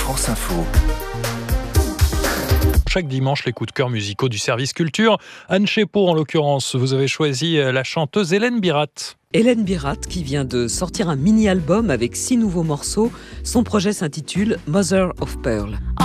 France Info. Chaque dimanche, les coups de cœur musicaux du service culture. Anne Chépeau, en l'occurrence, vous avez choisi la chanteuse Hélène Birat. Hélène Birat, qui vient de sortir un mini-album avec 6 nouveaux morceaux. Son projet s'intitule Mother of Pearl.